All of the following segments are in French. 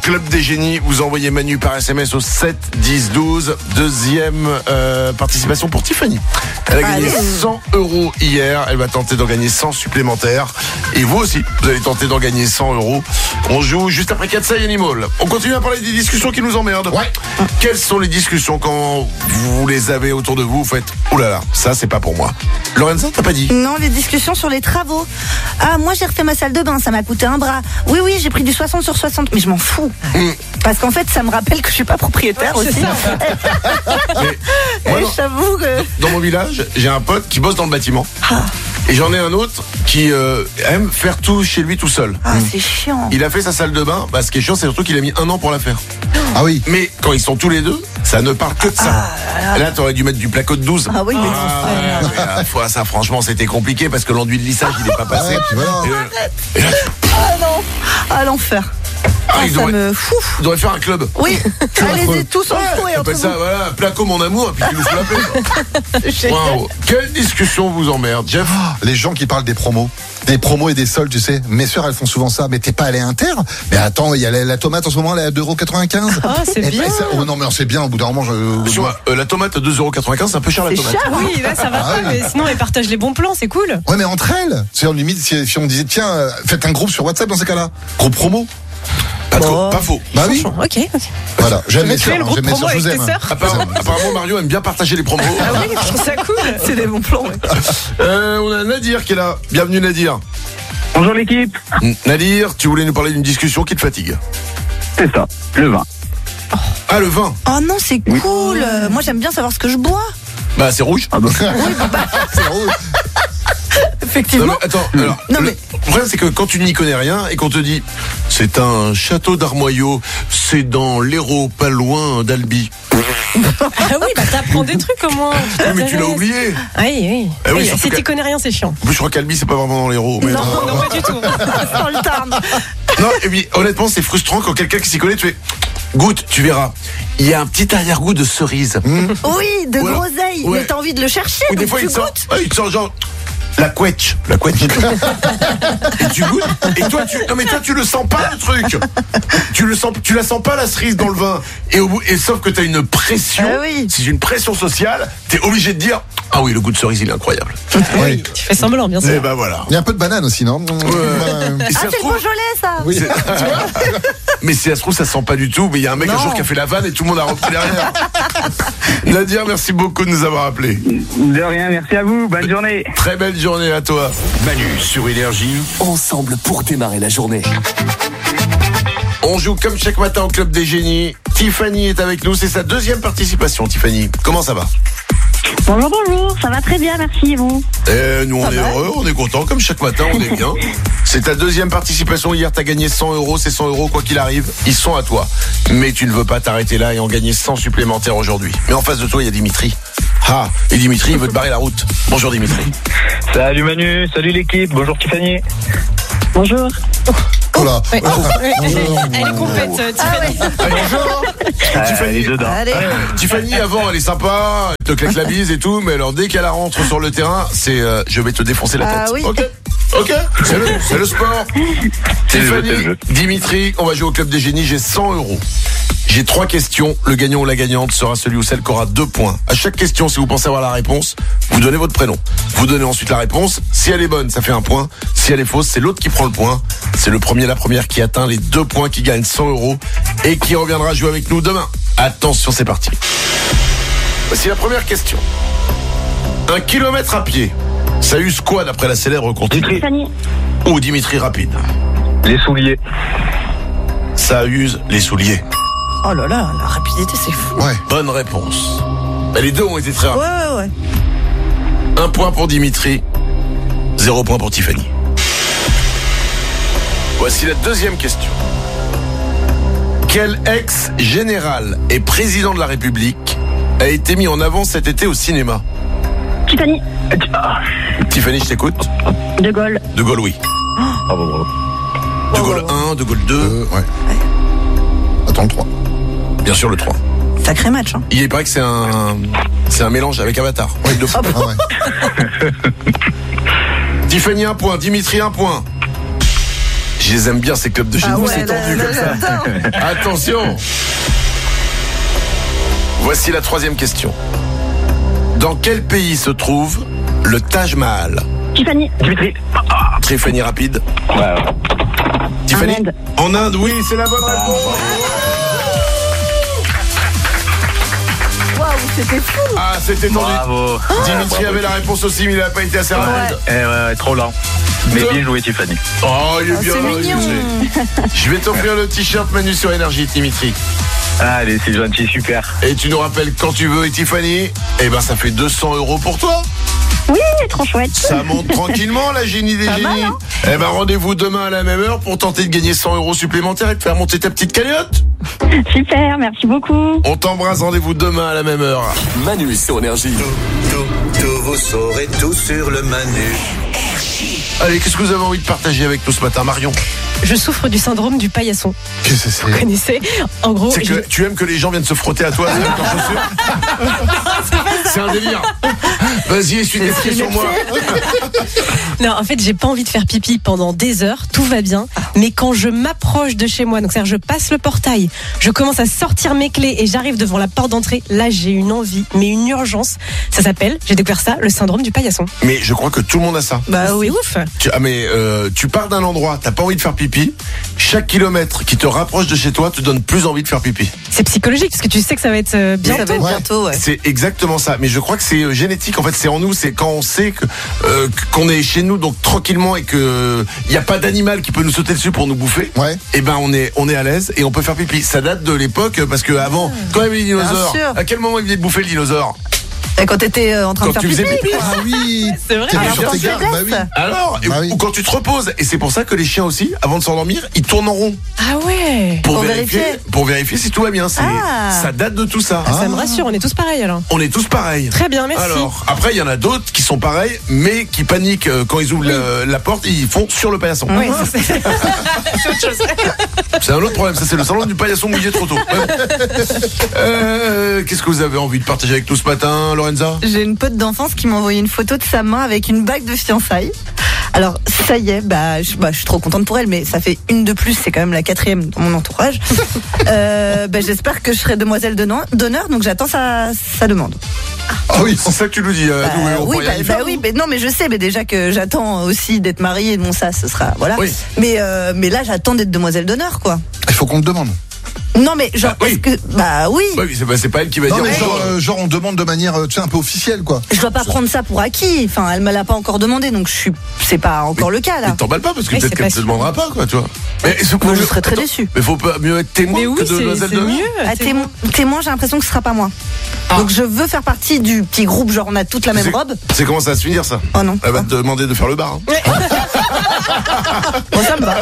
Club des génies, vous envoyez Manu par SMS au 7 10 12. Deuxième participation pour Tiffany. Elle a gagné 100 € hier. Elle va tenter d'en gagner 100 supplémentaires. Et vous aussi, vous allez tenter d'en gagner 100 €. On joue juste après Katsai Animal. On continue à parler des discussions qui nous emmerdent. Ouais. Quelles sont les discussions quand vous les avez autour de vous? Vous faites, oulala, ça c'est pas pour moi. Lorenza, t'as pas dit? Non, les discussions sur les travaux. Ah, moi j'ai refait ma salle de bain, ça m'a coûté un bras. Oui, j'ai pris du 60 sur 60, mais je m'en fous. Parce qu'en fait, ça me rappelle que je suis pas propriétaire aussi. Moi, j'avoue que... Dans mon village, j'ai un pote qui bosse dans le bâtiment. Et j'en ai un autre qui aime faire tout chez lui tout seul. Ah, c'est chiant. Il a fait sa salle de bain. Bah, ce qui est chiant, c'est surtout qu'il a mis 1 an pour la faire. Ah oui. Mais quand ils sont tous les deux, ça ne parle que de ça. Là, t'aurais dû mettre du placo de 12. Ah oui, mais Ça, franchement, c'était compliqué parce que l'enduit de lissage, il n'est pas passé. Puis voilà. Et là, ah non. Ah, l'enfer. il Ça me fout. devrait faire un club. Oui, allez-y tous en fouet On entre appelle ça, vous. voilà, placo mon amour, et puis tu nous fous la paix. Wow. Quelle discussion vous emmerde, Jeff? Les gens qui parlent des promos. Des promos et des soldes, tu sais. Mes sœurs, elles font souvent ça. Mais t'es pas allé Inter? Mais attends, il y a la tomate en ce moment, elle est à 2,95 €. Ah, c'est bien. Oh non, mais c'est bien, au bout d'un moment. La tomate à 2,95 €, c'est un peu cher la C'est tomate. cher. Oui, là, ça va Ah pas, oui. mais sinon, elles partagent les bons plans, c'est cool. Ouais, mais entre elles. C'est en limite, si on disait, tiens, faites un groupe sur WhatsApp dans ces cas-là. Groupe promo. Pas trop, pas faux. Bah oui. Ok. Voilà. J'aime mes Tu sœurs. fais le groupe J'aime mes promo sœurs, je avec vous tes aime. sœurs. Apparemment, Mario aime bien partager les promos. Ah oui, je trouve ça cool. C'est des bons plans. Ouais. On a Nadir qui est là. Bienvenue Nadir. Bonjour l'équipe, Nadir, tu voulais nous parler d'une discussion qui te fatigue. c'est ça, le vin. Ah, le vin. Oh non, c'est cool. Moi j'aime bien savoir ce que je bois. Bah, c'est rouge. C'est drôle. Non, Effectivement. mais attends, alors, Non, le mais- problème c'est que quand tu n'y connais rien et qu'on te dit c'est un château d'Armoyau, c'est dans l'Hérault, pas loin d'Albi. Ah oui, bah t'apprends des trucs au moins. Oui, mais tu l'as oublié. Ah oui. Ah oui, Oui, surtout si que- tu connais rien, c'est chiant. En plus, je crois qu'Albi c'est pas vraiment dans l'Hérault. Mais Non. Non, pas du tout. Sans le Tarn. Non, et puis honnêtement, c'est frustrant quand quelqu'un qui s'y connaît, tu fais goûte, tu verras. Il y a un petit arrière-goût de cerise. Oui, de Voilà. groseille. Ouais. Mais t'as envie de le chercher. Ou des donc fois, tu il te sort, goûtes. il te sort genre la couetche. Et tu goûtes. Et toi, tu le sens pas le truc. Tu la sens pas la cerise dans le vin. Et sauf que t'as une pression. Ah oui. C'est une pression sociale. T'es obligé de dire ah oui, le goût de cerise, il est incroyable. Oui. Tu fais semblant, bien Et sûr. ben voilà. Il y a un peu de banane aussi, non? Et Ah, si ça se c'est le trouve- Beaujolais ça. Oui. Mais si ça se trouve, ça sent pas du tout. Mais il y a un mec un jour qui a fait la vanne et tout le monde a repris derrière. Nadir, merci beaucoup de nous avoir appelés. De rien, merci à vous, bonne journée. Très belle journée à toi. Manu sur Énergie, ensemble pour démarrer la journée. On joue comme chaque matin au Club des Génies. Tiffany est avec nous. C'est sa deuxième participation, Tiffany. Comment ça va? Bonjour, ça va très bien, merci et vous. Nous, on est heureux, on est content. Comme chaque matin, on est bien. C'est ta deuxième participation. Hier, t'as gagné 100 €. Ces 100 €, quoi qu'il arrive, ils sont à toi. Mais tu ne veux pas t'arrêter là et en gagner 100 supplémentaires aujourd'hui. Mais en face de toi, il y a Dimitri. Ah, et Dimitri, il veut te barrer la route. Bonjour Dimitri. Salut Manu, salut l'équipe, bonjour Tiffany. Bonjour. Oh là. Ouais. Elle est complète, Tiffany. Bonjour. Allez, dedans. Allez. Tiffany, avant, elle est sympa, elle te claque la bise et tout, mais alors dès qu'elle rentre sur le terrain, c'est je vais te défoncer la tête. Ah oui. Ok, c'est le sport. Tiffany, c'est le jeu. Dimitri, on va jouer au Club des Génies, j'ai 100 €. J'ai 3 questions, le gagnant ou la gagnante sera celui ou celle qui aura 2 points. À chaque question, si vous pensez avoir la réponse, vous donnez votre prénom. Vous donnez ensuite la réponse, si elle est bonne, ça fait 1 point. Si elle est fausse, c'est l'autre qui prend le point. C'est le premier, la première qui atteint les 2 points, qui gagne 100 € et qui reviendra jouer avec nous demain. Attention, c'est parti. Voici la première question. 1 kilomètre à pied, ça use quoi d'après la célèbre comptine? Tiffany. Ou Dimitri rapide. Les souliers. Ça use les souliers. Oh là là, la rapidité c'est fou. Ouais. Bonne réponse. Mais les deux ont été très rapides. Ouais. 1 point pour Dimitri, 0 point pour Tiffany. Voici la deuxième question. Quel ex-général et président de la République a été mis en avant cet été au cinéma? Tiffany. Tiffany, je t'écoute. De Gaulle. De Gaulle, oui. Bravo, bravo. De Gaulle 1, De Gaulle 2, Ouais. Attends, le 3. bien sûr le 3. Sacré match. Hein. Il paraît que c'est un mélange avec Avatar. Ouais, de fou. Ah ouais. Tiffany 1 point, Dimitri 1 point. Je les aime bien ces clubs de génie, Ah ouais, c'est tendu là, comme ça. j'adore. Attention. Voici la troisième question. Dans quel pays se trouve le Taj Mahal? Tiffany. Dimitri. Tiffany rapide. Ouais. Tiffany. En Inde. En Inde, oui, c'est la bonne réponse. Waouh, c'était fou. Ah, c'était tendu. Bravo. Dimitri avait la réponse aussi, mais il n'a pas été assez rapide. Ouais, trop lent. Mais bien joué, Tiffany. Oh, il est bien. C'est mignon. Je vais t'offrir le t-shirt Manu sur Énergie, Dimitri. Allez, c'est gentil, super. Et tu nous rappelles quand tu veux, et Tiffany, eh ben ça fait 200 € pour toi. Oui, trop chouette. Ça monte tranquillement, la génie des génies. Eh ben rendez-vous demain à la même heure pour tenter de gagner 100 € supplémentaires et de faire monter ta petite cagnotte. Super, merci beaucoup. On t'embrasse, rendez-vous demain à la même heure. Manu sur Énergie. Tout, vous saurez tout sur le Manu. Allez, qu'est-ce que vous avez envie de partager avec nous ce matin, Marion? Je souffre du syndrome du paillasson. Qu'est-ce que c'est? Vous connaissez? En gros, C'est que tu aimes que les gens viennent se frotter à toi avec leurs chaussures? C'est un délire. Vas-y, essuie tes pieds sur moi. non, en fait, j'ai pas envie de faire pipi pendant des heures, tout va bien, mais quand je m'approche de chez moi, donc c'est-à-dire je passe le portail, je commence à sortir mes clés et j'arrive devant la porte d'entrée, là j'ai une envie, mais une urgence. Ça s'appelle, j'ai découvert ça, le syndrome du paillasson. Mais je crois que tout le monde a ça. Bah oui, ouf. Tu pars d'un endroit, t'as pas envie de faire pipi. Chaque kilomètre qui te rapproche de chez toi te donne plus envie de faire pipi. C'est psychologique parce que tu sais que ça va être bientôt. Ça va être bientôt, ouais. C'est exactement ça. Mais je crois que c'est génétique. En fait, c'est en nous. C'est quand on sait que qu'on est chez nous, donc tranquillement, et que il y a pas d'animal qui peut nous sauter dessus pour nous bouffer. Ouais. Et ben on est à l'aise et on peut faire pipi. Ça date de l'époque parce que avant, quand il y avait les dinosaures, sûr. à quel moment ils venaient de bouffer le dinosaure? Et quand t'étais en train Quand de faire tu faisais pipi, pipi. quoi. Ah oui. C'est vrai. T'es Alors, sur quand tes tu gardes, te bah laisses. oui. Alors, Bah oui. ou quand tu te reposes. Et c'est pour ça que les chiens aussi, avant de s'endormir, ils tournent en rond Ah ouais. Pour vérifier. pour vérifier si tout va bien. Ah. Ça date de tout ça. Ça me rassure, on est tous pareils alors. On est tous pareils. Très bien, merci. Alors, après, il y en a d'autres qui sont pareils, mais qui paniquent quand ils ouvrent la porte, ils font sur le paillasson. Oui, c'est autre chose. C'est un autre problème, ça c'est le salon du paillasson mouillé trop tôt. Qu'est-ce que vous avez envie de partager avec nous ce matin, Lorenza? J'ai une pote d'enfance qui m'a envoyé une photo de sa main avec une bague de fiançailles. Alors, ça y est, je suis trop contente pour elle, mais ça fait une de plus, c'est quand même la 4e dans mon entourage. J'espère que je serai demoiselle d'honneur, donc j'attends sa demande. Ah oui, c'est ça que tu nous dis. Oui, non, mais je sais, mais déjà que j'attends aussi d'être mariée, bon ça, ce sera, voilà. Oui. Mais là, j'attends d'être demoiselle d'honneur, quoi. Il faut qu'on te demande. Non, mais genre, oui. est-ce que, oui. Oui, c'est pas elle qui va Non, dire. mais genre on demande de manière, tu sais, un peu officielle, quoi. Je dois pas prendre ça pour acquis. Enfin, elle me l'a pas encore demandé, donc c'est pas encore le cas, là. Mais t'emballes pas parce que Oui, peut-être c'est qu'elle pas te sûr. demandera pas, quoi, tu vois. Mais Moi, je serais très déçue. Mais faut pas mieux être témoin Mais oui, que de demoiselle c'est d'honneur. mieux. À témoin, j'ai l'impression que ce sera pas moi. Donc je veux faire partie du petit groupe, genre on a toute la même robe. C'est comment ça va se finir, ça? Oh non. Elle va te demander de faire le bar. Hein. Bon, ça me va.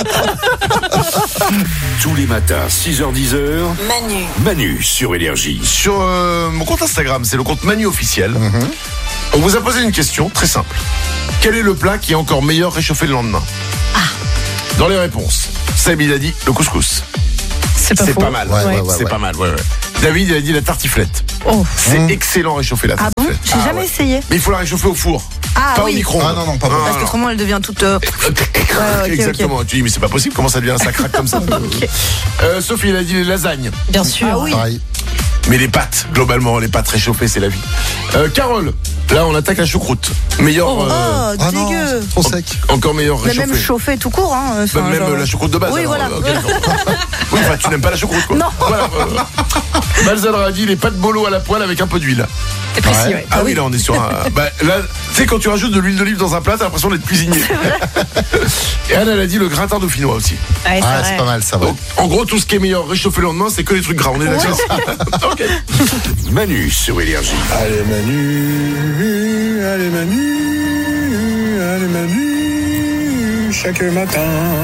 Tous les matins, 6h-10h. Manu sur Énergie. Sur mon compte Instagram, c'est le compte Manu officiel. On vous a posé une question très simple. Quel est le plat qui est encore meilleur réchauffé le lendemain? Dans les réponses, Seb il a dit le couscous. C'est pas C'est faux. pas mal. Ouais. C'est pas mal, ouais. David il a dit la tartiflette. Oh. C'est excellent réchauffer la Ah bon? tartiflette. J'ai jamais essayé. Mais il faut la réchauffer au four. Ah pas oui. au micro. Ah non, pas bon. Parce que autrement elle devient toute. ok. Exactement. Tu dis mais c'est pas possible. Comment ça devient ça craque comme ça? Sophie elle a dit les lasagnes. Bien sûr. Ah oui. Pareil. Mais les pâtes, globalement, les pâtes réchauffées, c'est la vie. Carole, là on attaque la choucroute. Meilleur. Oh, Ah non, dégueu. trop sec. Encore meilleur Mais réchauffé. même chauffé tout court, hein. enfin, Même genre- la choucroute de base. Oui, alors, voilà. ok, d'accord. Oui, enfin, tu n'aimes pas la choucroute, quoi. Non. Voilà, Balzadra a dit les pâtes bolo à la poêle avec un peu d'huile. C'est précis, ouais. Ah oui, là on est sur un. Là, tu sais, quand tu rajoutes de l'huile d'olive dans un plat, t'as l'impression d'être cuisinier. Et Anne, elle a dit le gratin dauphinois aussi. Ouais, Ah, vrai. c'est pas mal, ça va. Donc, en gros, tout ce qui est meilleur réchauffé le lendemain, c'est que les trucs gras. On est d'accord. Ok. Manu sur Énergie. Allez Manu, chaque matin.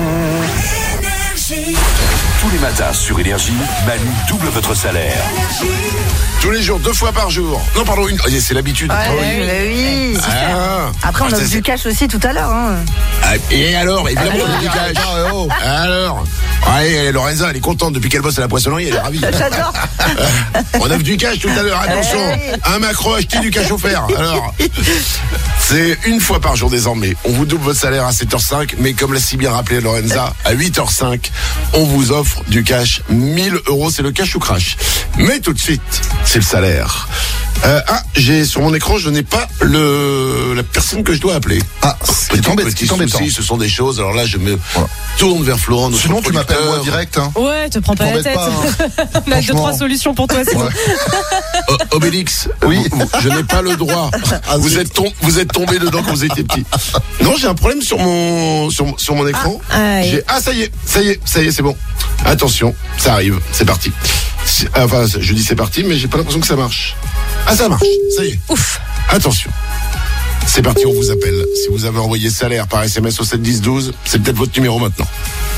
Tous les matins sur Énergie, Manu double votre salaire. Tous les jours, 2 fois par jour. Non, pardon, une. C'est l'habitude. Ouais, Ah oui. oui. Ah. Après, on Ah, a c'est- du cash aussi tout à l'heure. Hein. Ah, et alors, évidemment, on a du cash. Alors, Ouais, Lorenza, elle est contente depuis qu'elle bosse à la poissonnerie, elle est ravie. J'adore. On offre du cash tout à l'heure, attention. Un macro acheté, du cash offert. Alors, c'est une fois par jour désormais. On vous double votre salaire à 7h05, mais comme l'a si bien rappelé Lorenza, à 8h05, on vous offre du cash 1000 €. C'est le cash ou crash. Mais tout de suite, c'est le salaire. J'ai sur mon écran, je n'ai pas la personne que je dois appeler. Petit souci, ce sont des choses. Alors là, je me tourne vers Florent. Sinon, tu m'appelles moi direct. Hein. Ouais, te prends pas la tête. On a 2-3 solutions pour toi. C'est bon. Obélix, oui. Je n'ai pas le droit. Vous êtes tombé dedans quand vous étiez petit. Non, j'ai un problème sur mon écran. Ça y est, c'est bon. Attention, ça arrive, c'est parti. Enfin, je dis c'est parti, mais j'ai pas l'impression que ça marche. Ça marche, ça y est. Ouf. Attention. C'est parti, on vous appelle. Si vous avez envoyé salaire par SMS au 71012, c'est peut-être votre numéro maintenant.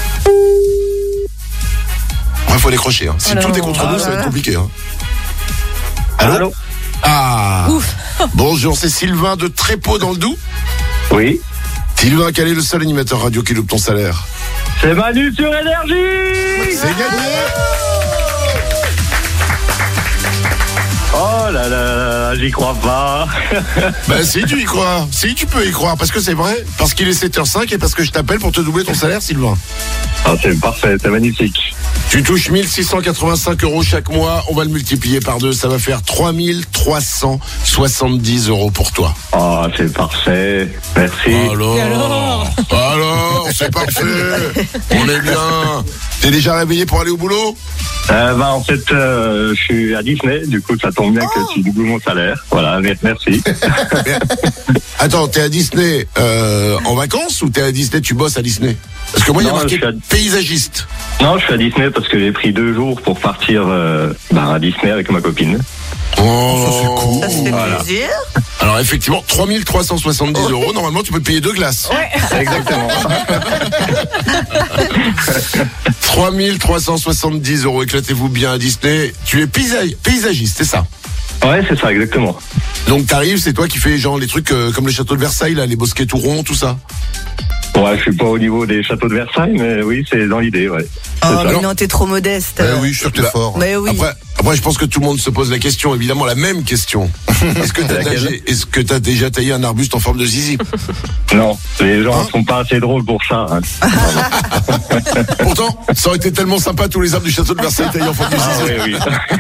Il faut décrocher. Hein. Si tout est contre nous, ça va être compliqué. Hein. Allô. Ouf. Bonjour, c'est Sylvain de Trépeau dans le Doubs. Oui. Sylvain, quel est le seul animateur radio qui loupe ton salaire? C'est Manu sur Énergie. C'est gagné. Oh là là, j'y crois pas. Si tu y crois, si tu peux y croire, parce que c'est vrai, parce qu'il est 7h05 et parce que je t'appelle pour te doubler ton salaire, Sylvain. C'est parfait, c'est magnifique. Tu touches 1685 € chaque mois, on va le multiplier par 2, ça va faire 3370 € pour toi. Oh, c'est parfait, merci. Alors, c'est parfait, on est bien. T'es déjà réveillé pour aller au boulot? En fait, je suis à Disney, du coup ça tombe bien que tu doubles mon salaire. Voilà, merci. Attends, t'es à Disney en vacances ou t'es à Disney, tu bosses à Disney? Parce que moi, il y a marqué paysagiste. Non, je suis à Disney parce que j'ai pris 2 jours pour partir à Disney avec ma copine. Oh, ça c'est cool. Ça fait plaisir. Alors effectivement, 3370 €. Normalement, tu peux te payer 2 glaces. Ouais. Exactement. 3370 €. Éclatez-vous bien à Disney. Tu es paysagiste, c'est ça? Ouais, c'est ça, exactement. Donc t'arrives, c'est toi qui fais genre les trucs comme les châteaux de Versailles, là, les bosquets tout ronds, tout ça? Ouais, je suis pas au niveau des châteaux de Versailles, mais oui, c'est dans l'idée, ouais. Mais non, t'es trop modeste. Oui, je suis sûr que t'es fort. Mais oui. Après, je pense que tout le monde se pose la question, évidemment, la même question. Est-ce que t'as déjà taillé un arbuste en forme de zizi? Non, les gens sont pas assez drôles pour ça. Hein. Pourtant, ça aurait été tellement sympa tous les arbres du château de Versailles taillés en forme de zizi. Oui.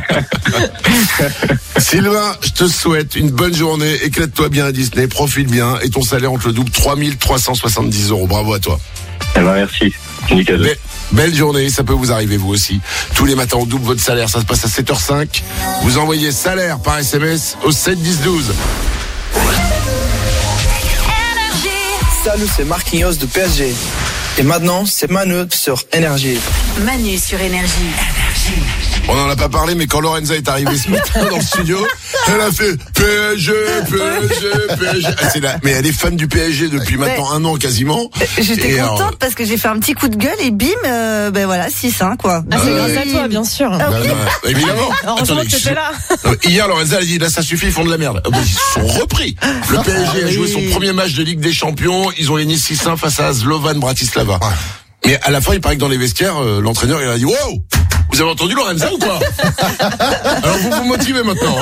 Sylvain, je te souhaite une bonne journée, éclate-toi bien à Disney, profite bien, et ton salaire on te le double, 3370 €. Bravo à toi. Merci. Nickel. Belle journée, ça peut vous arriver vous aussi. Tous les matins on double votre salaire, ça se passe à 7h05. Vous envoyez salaire par SMS au 71012. Salut, c'est Marquinhos de PSG. Et maintenant, c'est Manu sur Énergie. Manu sur Énergie. On n'en a pas parlé, mais quand Lorenza est arrivée ce matin dans le studio, elle a fait PSG. Mais elle est fan du PSG depuis maintenant 1 an quasiment. J'étais contente parce que j'ai fait un petit coup de gueule et bim, voilà, 6-1, quoi. C'est grâce à toi, bien sûr. Évidemment. Heureusement que t'étais là. Hier, Lorenza, elle a dit, là, ça suffit, ils font de la merde. Ils se sont repris. Le PSG a joué son premier match de Ligue des Champions. Ils ont gagné 6-1 face à Slovan Bratislava. Mais à la fin, il paraît que dans les vestiaires, l'entraîneur, il a dit, wow! Vous avez entendu Lorenza ou quoi? Alors vous motivez maintenant.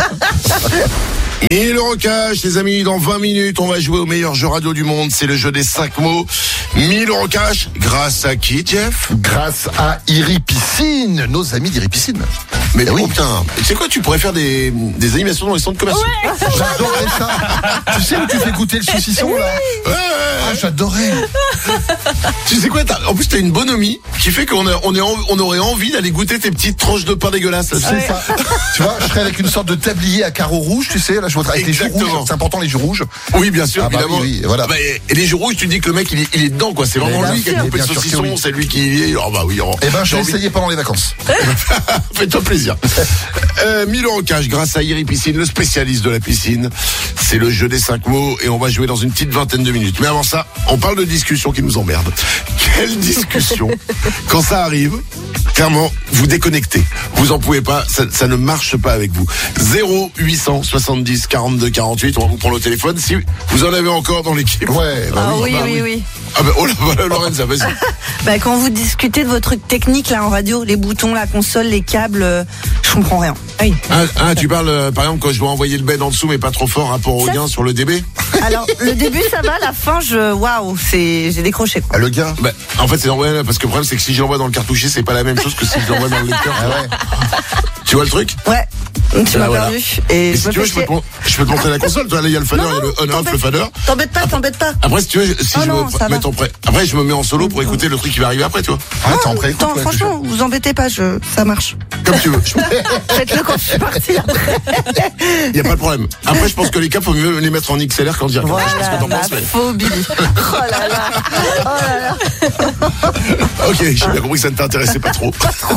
1000 € cash, les amis, dans 20 minutes, on va jouer au meilleur jeu radio du monde. C'est le jeu des 5 mots. 1000 € cash, grâce à qui, Jeff? Grâce à Iri Piscine, nos amis d'Iri Piscine. Mais oui, putain. Tu sais quoi, tu pourrais faire des animations dans les centres commerciaux. Ouais. J'adorais ça. Tu sais où tu fais goûter le saucisson, là? Ouais. J'adorais. Tu sais quoi, en plus t'as une bonhomie qui fait qu'on aurait envie d'aller goûter tes petites tranches de pain dégueulasses. C'est ça. Tu vois, je serais avec une sorte de tablier à carreaux rouges, tu sais, là je voudrais avec les joues rouges. C'est important les joues rouges. Oui, bien sûr, évidemment. Oui, voilà. Et les joues rouges, tu dis que le mec il est dedans, quoi. C'est vraiment lui qui a coupé le saucisson, c'est lui qui est. Oh bah oui. Je vais essayer pendant les vacances. Fais-toi plaisir. 1000 € cash grâce à Iri Piscine, le spécialiste de la piscine. C'est le jeu des 5 mots et on va jouer dans une petite vingtaine de minutes. Mais avant ça, on parle de discussions qui nous emmerdent. quelle discussion. Quand ça arrive, clairement, vous déconnectez. Vous en pouvez pas, ça ne marche pas avec vous. 0870 42 48, on va vous prendre le téléphone. Si vous en avez encore dans l'équipe. Ouais, bah Ah oui. oui. Ah ben, oh là, voilà, Lorenza, vas-y. Bah, quand vous discutez de vos trucs techniques là en radio, les boutons, la console, les câbles, je comprends rien. Oui. Tu parles, par exemple, quand je dois envoyer le bed en dessous, mais pas trop fort, rapport au gain sur le DB. Alors, le début ça va, la fin, j'ai décroché quoi. Ah, le gars. Bah, en fait, c'est ouais, parce que le problème, c'est que si je l'envoie dans le cartouchier, c'est pas la même chose que si je l'envoie dans le lecteur. Ah ouais. Tu vois le truc? Ouais. Tu m'as voilà. perdu. Et si tu veux, je peux te montrer la console. Toi, là, il y a le fader, il y a le on-off, le fader. T'embête pas. Après, si tu veux, si Oh je non, me ça mets va. en prêt. Après, je me mets en solo pour écouter le truc qui va arriver après, tu vois. Ouais, t'es en prêt. Attends, franchement, vous embêtez pas, ça marche. Comme tu veux. Faites-le quand je suis partie après. Il y a pas de problème. Après, je pense que les câbles, faut mieux les mettre en XLR qu'en direct. Je sais pas ce que Voilà, t'en ma penses, mais... phobie. Oh là là. Ok, j'ai bien compris que ça ne t'intéressait pas trop.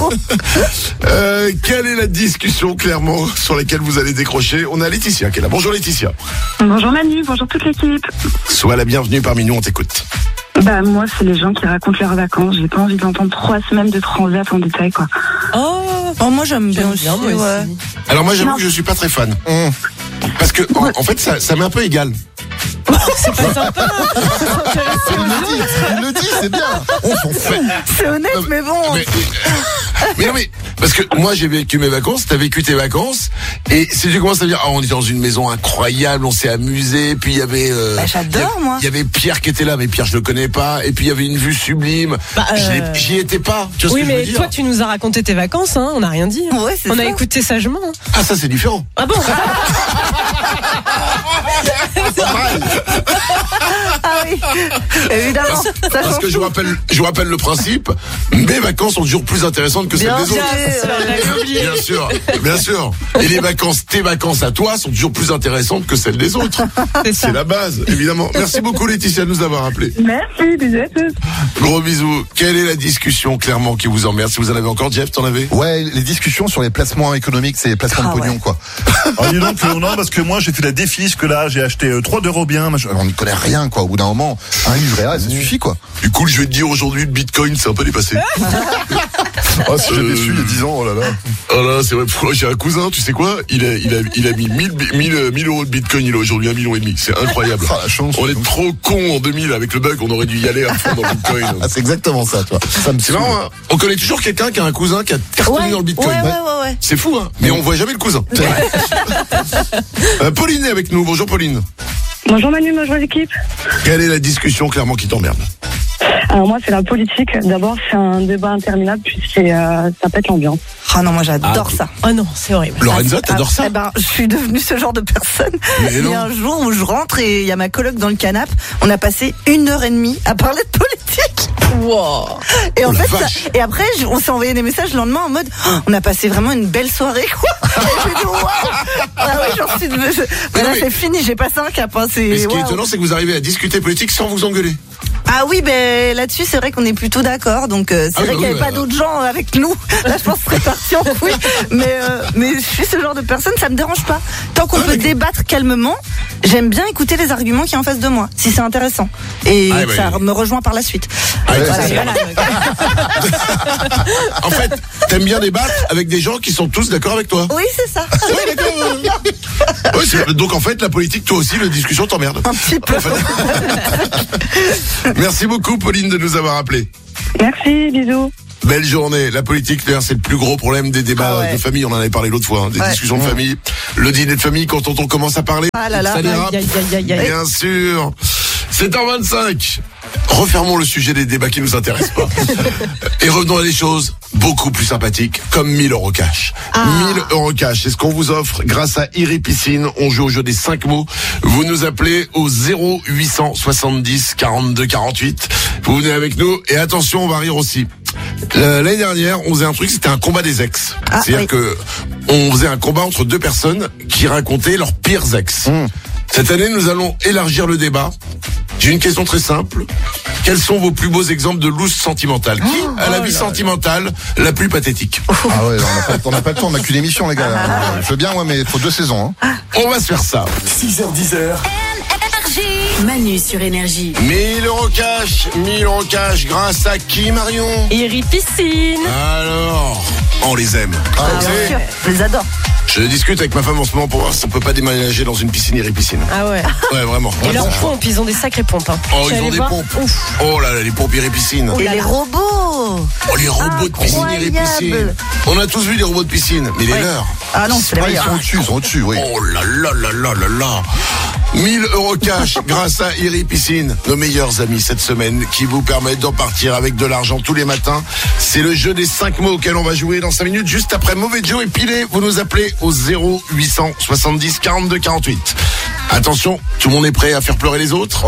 Quelle est la discussion, clairement, sur laquelle vous allez décrocher? On a Laetitia qui est là. Bonjour Laetitia. Bonjour Manu, bonjour toute l'équipe. Sois la bienvenue parmi nous, on t'écoute. Bah moi c'est les gens qui racontent leurs vacances. J'ai pas envie d'entendre 3 semaines de transat en détail quoi. Oh, moi j'aime bien aussi. moi aussi. Ouais. Alors moi, j'avoue que je suis pas très fan. Parce que, en fait, ça m'est un peu égal. C'est pas sympa. Il le dit, c'est bien. On s'en fout. C'est honnête, mais bon. Mais non, mais parce que moi j'ai vécu mes vacances, t'as vécu tes vacances, et si tu commences à dire, on était dans une maison incroyable, on s'est amusé, puis il y avait, j'adore moi. il y avait Pierre qui était là, mais Pierre je le connais pas, et puis il y avait une vue sublime. J'y étais pas. Tu vois Oui, ce que je veux mais dire? toi, tu nous as raconté tes vacances, hein. On n'a rien dit. Hein. Ouais, c'est on ça. a écouté sagement. Hein. Ah, ça c'est différent. Ah bon? Ah oui, évidemment. Ça Parce change que je tout. vous rappelle le principe, mes vacances sont toujours plus intéressantes que celles Bien des autres. sûr. Bien sûr. Et tes vacances à toi sont toujours plus intéressantes que celles des autres. C'est la base, évidemment. Merci beaucoup Laetitia de nous avoir appelé. Merci, bisous à tous. Gros bisous. Quelle est la discussion clairement qui vous emmerde? Si vous en avez encore, Jeff, t'en avais? Ouais, les discussions sur les placements économiques, c'est les placements de pognon, quoi. Alors dis donc, non, parce que moi j'ai fait la défi, que là j'ai acheté 3 d'euros bien. On n'y connaît rien, quoi. Au bout d'un moment, un livret A, ça suffit, quoi. Du coup, je vais te dire aujourd'hui, le Bitcoin, c'est un peu dépassé. Oh, si j'avais su il y a 10 ans, oh là là. Oh là, c'est vrai. J'ai un cousin, tu sais quoi? Il a mis 1000 euros de Bitcoin, il a aujourd'hui 1,5 million. C'est incroyable. Ah, la chance, on est trop cons en 2000 avec le bug, on aurait dû y aller à fond dans le Bitcoin. Ah, c'est exactement ça, toi. Ça me C'est marrant, hein. On connaît toujours quelqu'un qui a un cousin qui a cartonné dans le Bitcoin. Ouais. C'est fou, hein. Mais on voit jamais le cousin. Pauline est avec nous. Bonjour Pauline. Bonjour Manu, bonjour l'équipe. Quelle est la discussion clairement qui t'emmerde? Alors moi c'est la politique. D'abord c'est un débat interminable puis ça pète l'ambiance. Ah non, moi j'adore ça. Oh non, c'est horrible. Lorenza, t'adores ça? Eh ben, je suis devenue ce genre de personne. Mais Il y a un jour où je rentre et il y a ma coloc dans le canapé. On a passé 1h30 à parler de politique. Wow. Et en Oh la fait, vache. et après, on s'est envoyé des messages le lendemain en mode, on a passé vraiment une belle soirée, quoi. Et j'ai dit, waouh. Ah ouais, j'en suis voilà, mais- c'est fini, j'ai passé un cap, hein, Mais ce qui est waouh. étonnant, c'est que vous arrivez à discuter politique sans vous engueuler. Ah oui, ben là-dessus, c'est vrai qu'on est plutôt d'accord. Donc c'est Ah vrai oui, qu'il n'y avait oui, pas d'autres gens avec nous. Là, je pense que ce serait parti en couille. Mais je suis ce genre de personne, ça me dérange pas. Tant qu'on peut débattre calmement, j'aime bien écouter les arguments qui est en face de moi, si c'est intéressant. Et Ah, ça me rejoint par la suite. Ouais, Voilà, c'est voilà. En fait, t'aimes bien débattre avec des gens qui sont tous d'accord avec toi. Oui, c'est ça. Ouais, d'accord. Ouais, donc en fait, la politique, toi aussi, la discussion t'emmerde. Un petit peu. Merci beaucoup, Pauline, de nous avoir appelés. Merci, bisous. Belle journée. La politique, d'ailleurs, c'est le plus gros problème des débats Ah ouais. de famille. On en avait parlé l'autre fois, hein, des Ouais. discussions de famille. Le dîner de famille, quand on commence à parler, Ah là là. ça dérape. Aïe, aïe, aïe, aïe. Bien sûr. 7h25. Refermons le sujet des débats qui nous intéressent pas. Et revenons à des choses beaucoup plus sympathiques, comme 1000 euros cash. 1000 euros cash, c'est ce qu'on vous offre grâce à Iri Piscine. On joue au jeu des 5 mots. Vous nous appelez au 0870 42 48. Vous venez avec nous et attention, on va rire aussi. L'année dernière, on faisait un truc, c'était un combat des ex. Ah, C'est-à-dire oui. que on faisait un combat entre deux personnes qui racontaient leurs pires ex. Cette année, nous allons élargir le débat. J'ai une question très simple. Quels sont vos plus beaux exemples de loose sentimentale? Qui a la vie sentimentale la plus pathétique? Ah ouais, on n'a pas le temps, on n'a qu'une émission, les gars. Je veux bien, ouais, mais il faut 2 saisons, hein. On va se faire ça. 6h10. Énergie. Manu sur Énergie. 1000 euros cash grâce à qui, Marion? Iri Piscine. Alors, on les aime. Bien sûr, je les adore. Je discute avec ma femme en ce moment pour voir si on peut pas déménager dans une piscine Iri Piscine. Ah ouais. Ouais, vraiment. Et leurs pompes, ils ont des sacrées pompes. Hein. Oh, ils ont des pompes. Oh là là, les pompes Iri Piscine. Et les robots. Oh, les robots de piscine Iri Piscine. On a tous vu les robots de piscine, mais les leurs. Ah non, c'est les meilleurs. Ils sont au-dessus, oui. Oh là là là là là là. 1000 euros cash grâce à Iri Piscine, nos meilleurs amis cette semaine, qui vous permettent d'en partir avec de l'argent tous les matins. C'est le jeu des 5 mots auquel on va jouer dans 5 minutes, juste après Mauvais Joe et Pilé. Vous nous appelez au 0870 42 48. Attention, tout le monde est prêt à faire pleurer les autres?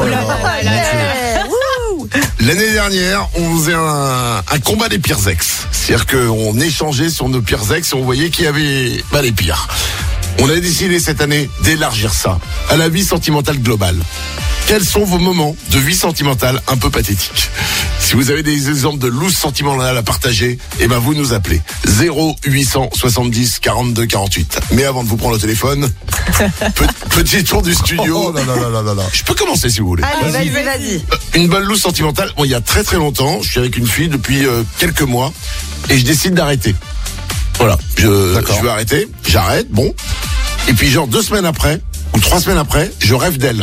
L'année dernière, on faisait un combat des pires ex. C'est-à-dire qu'on échangeait sur nos pires ex et on voyait qui avait les pires. On a décidé cette année d'élargir ça à la vie sentimentale globale. Quels sont vos moments de vie sentimentale un peu pathétiques? Si vous avez des exemples de loose sentimentale à partager, vous nous appelez 0870 42 48. Mais avant de vous prendre le téléphone, petit tour du studio. Oh là là là là là. Je peux commencer si vous voulez. Allez, vas-y. Une bonne loose sentimentale. Bon, il y a très très longtemps, je suis avec une fille depuis quelques mois et je décide d'arrêter. Voilà, je veux arrêter, j'arrête, bon. Et puis genre 2 semaines après, ou 3 semaines après, je rêve d'elle.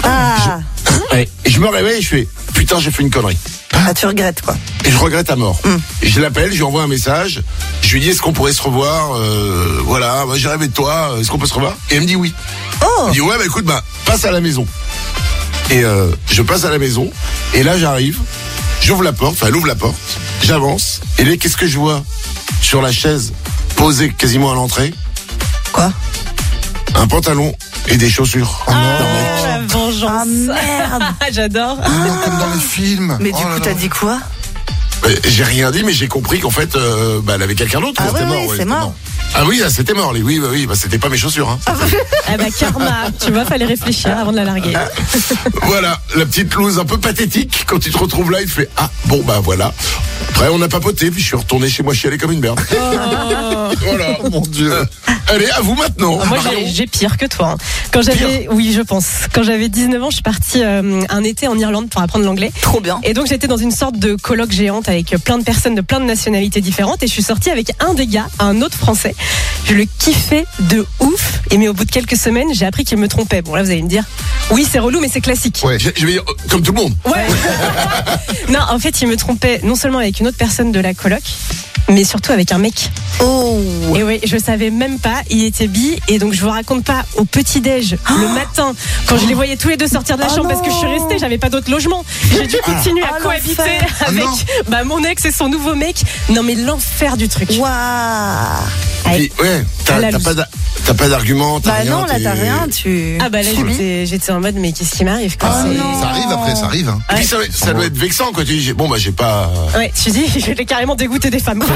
Et je me réveille et je fais, putain, j'ai fait une connerie. Ah, tu regrettes quoi? Et je regrette à mort. Et je l'appelle, je lui envoie un message, je lui dis, est-ce qu'on pourrait se revoir? Voilà, moi j'ai rêvé de toi, est-ce qu'on peut se revoir? Et elle me dit oui. Elle me dit, ouais, écoute, passe à la maison. Et je passe à la maison, et là j'arrive, j'ouvre la porte, elle ouvre la porte, j'avance, et là, qu'est-ce que je vois sur la chaise, posée quasiment à l'entrée? Quoi? Un pantalon et des chaussures. Oh non, la vengeance. Ah merde. J'adore. Comme dans les films. Mais du coup, t'as dit quoi? J'ai rien dit, mais j'ai compris qu'en fait, elle avait quelqu'un d'autre. Ah oui, c'est mort. Ah oui, c'était mort. Oui, c'était pas mes chaussures. Hein. Karma, tu vois, fallait réfléchir avant de la larguer. Voilà, la petite loose un peu pathétique. Quand tu te retrouves là, il te fait voilà. Après, on a papoté, puis je suis retourné chez moi chialer comme une merde. Voilà. Oh mon Dieu. Allez, à vous maintenant. Moi, j'ai pire que toi. Quand oui, je pense. Quand j'avais 19 ans, je suis partie un été en Irlande pour apprendre l'anglais. Trop bien. Et donc, j'étais dans une sorte de colloque géante avec plein de personnes de plein de nationalités différentes. Et je suis sortie avec un des gars, un autre français. Je le kiffais de ouf. Mais au bout de quelques semaines, j'ai appris qu'il me trompait. Bon, là, vous allez me dire, oui, c'est relou, mais c'est classique. Ouais. Je vais dire, comme tout le monde. Ouais. Non, en fait, il me trompait non seulement avec une autre personne de la coloc, mais surtout avec un mec. Oh. Et oui, je savais même pas, il était bi. Et donc je vous raconte pas, au petit-déj, le matin, quand je les voyais tous les deux sortir de la chambre, parce que je suis restée, j'avais pas d'autre logement. J'ai dû continuer à cohabiter avec mon ex et son nouveau mec. Non mais l'enfer du truc. Waouh. Puis, ouais, t'as pas d'argument, t'as rien. Non, là t'as rien, là j'étais en mode, mais qu'est-ce qui m'arrive quoi. Ça arrive après, ça arrive. Hein. Et puis ça doit être vexant quand tu dis, j'ai pas... Ouais, tu dis, je l'ai carrément dégoûté des femmes.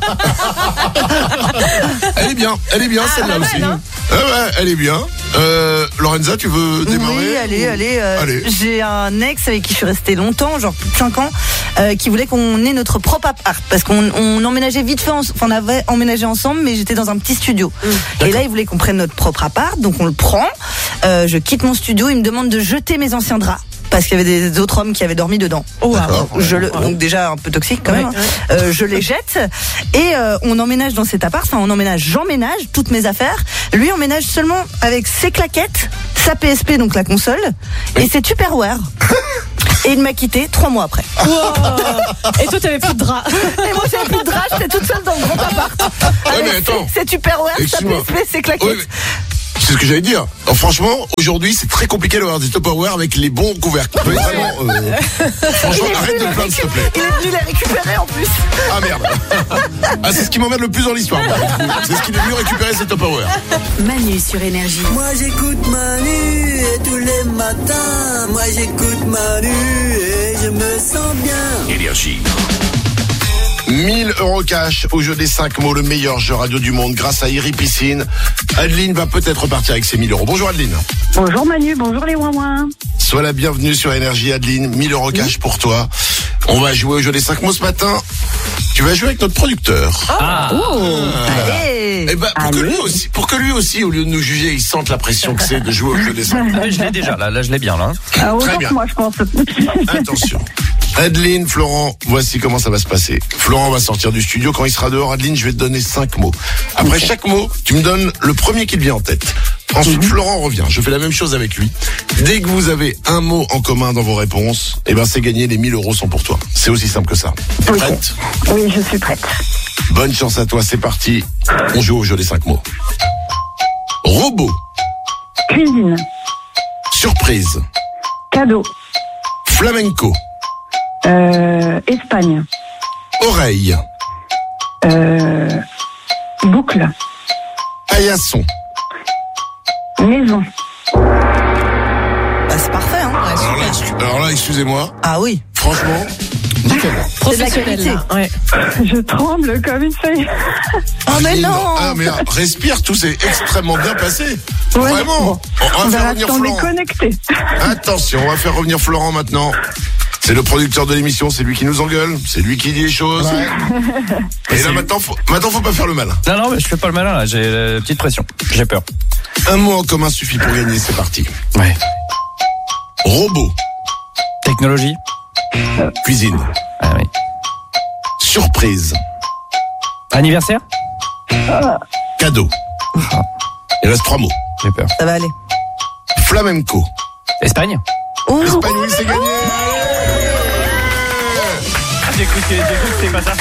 Elle est bien celle-là aussi. Hein. Ouais, elle est bien. Lorenza, tu veux démarrer? Oui, allez. J'ai un ex avec qui je suis restée longtemps, genre plus de 5 ans, qui voulait qu'on ait notre propre appart, parce qu'on emménageait vite fait, on avait emménagé ensemble, mais j'étais dans un petit studio. Et là, il voulait qu'on prenne notre propre appart, donc on le prend. Je quitte mon studio, il me demande de jeter mes anciens draps. Parce qu'il y avait des autres hommes qui avaient dormi dedans. Donc déjà un peu toxique quand même. Je les jette et on emménage dans cet appart. Enfin, j'emménage toutes mes affaires. Lui emménage seulement avec ses claquettes, sa PSP, donc la console, et ses Tupperware. Et il m'a quitté 3 mois après. Wow. Et toi, t'avais plus de draps. Et moi, j'avais plus de draps. J'étais toute seule dans le grand appart. Mais attends. C'est Tupperware, sa PSP, ses claquettes. C'est ce que j'allais dire. Alors, franchement, aujourd'hui, c'est très compliqué d'avoir des Tupperware avec les bons couvercles. Vraiment, franchement, arrête de te plaindre, s'il te plaît. Il est venu les récupérer en plus. Ah merde. C'est ce qui m'emmerde le plus dans l'histoire. C'est ce qu'il est venu récupérer, ces Tupperware. Manu sur Énergie. Moi j'écoute Manu et tous les matins. Moi j'écoute Manu et je me sens bien. Énergie. 1000 euros cash au jeu des 5 mots, le meilleur jeu radio du monde grâce à Iri Piscine. Adeline va peut-être repartir avec ses 1000 euros. Bonjour Adeline. Bonjour Manu, bonjour les ouin-ouin. Sois la bienvenue sur Énergie Adeline, 1000 euros cash pour toi. On va jouer au jeu des 5 mots ce matin. Tu vas jouer avec notre producteur. Allez. Pour que lui lui aussi, au lieu de nous juger, il sente la pression que c'est de jouer au jeu des 5 mots. Je l'ai déjà, là je l'ai bien là. Ah, Très autant bien. que moi, je pense. Attention. Adeline, Florent, voici comment ça va se passer. Florent va sortir du studio. Quand il sera dehors, Adeline, je vais te donner 5 mots. Après chaque mot, tu me donnes le premier qui te vient en tête. Ensuite, Florent revient. Je fais la même chose avec lui. Dès que vous avez un mot en commun dans vos réponses, eh ben, c'est gagné. Les 1000 euros sont pour toi. C'est aussi simple que ça. T'es prête? Oui, je suis prête. Bonne chance à toi. C'est parti. On joue au jeu des 5 mots. Robot. Cuisine. Surprise. Cadeau. Flamenco. Espagne. Oreille. Boucle. Paillasson. Maison. Bah, c'est parfait, hein. Alors là, excusez-moi. Ah oui. Franchement, nickel. Professionnel, là. Ouais. Je tremble comme une feuille. Oh, mais Adeline, non. Ah, mais respire, tout s'est extrêmement bien passé. Ouais. Vraiment. On va faire revenir Florent. Déconnecté. Attention, on va faire revenir Florent maintenant. C'est le producteur de l'émission, c'est lui qui nous engueule, c'est lui qui dit les choses. Ouais. Et là maintenant, faut pas faire le malin. Non, mais je fais pas le malin là, j'ai la petite pression. J'ai peur. Un mot en commun suffit pour gagner, c'est parti. Ouais. Robot. Technologie. Cuisine. Ah oui. Surprise. Anniversaire. Cadeau. Il reste 3 mots. J'ai peur. Ça va aller. Flamenco. Espagne. Oh. Espagne, oui, c'est gagné. J'ai cru que c'était pas ça.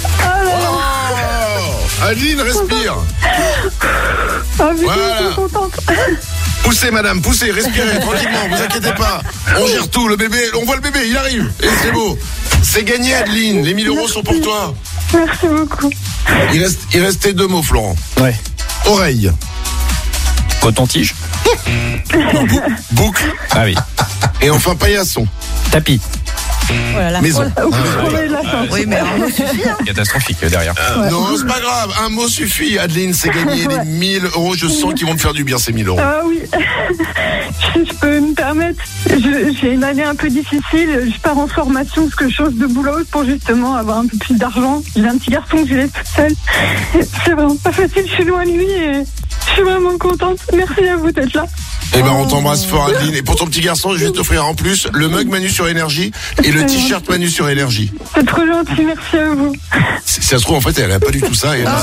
Oh, Adeline, respire. Ah, putain, Voilà. je suis contente. Poussez, madame, poussez, respirez tranquillement, vous inquiétez pas. On gère tout, le bébé, on voit le bébé, il arrive. Et c'est beau. C'est gagné, Adeline. Les 1000 euros sont pour toi. Merci beaucoup. Il restait 2 mots, Florent. Ouais. Oreille. Coton-tige. Boucle. Ah oui. Et enfin, paillasson. Tapis. Oh là là. Maison. On a eu de la chance. Oui, mais un mot suffit, hein. Catastrophique derrière. Non, c'est pas grave, un mot suffit. Adeline, c'est gagné les 1000 euros. Je sens qu'ils vont te faire du bien, ces 1000 euros. Ah oui, si je peux me permettre, j'ai une année un peu difficile, je pars en formation parce que je change de boulot pour justement avoir un peu plus d'argent. J'ai un petit garçon que j'élève toute seule. C'est vraiment pas facile, je suis loin de lui et je suis vraiment contente. Merci à vous d'être là. Eh ben, on t'embrasse fort, Adeline. Et pour ton petit garçon, je vais t'offrir en plus le mug Manu sur Énergie et le t-shirt Manu sur Énergie. C'est trop gentil, merci à vous. Si ça se trouve, en fait, elle a pas du tout ça. Et elle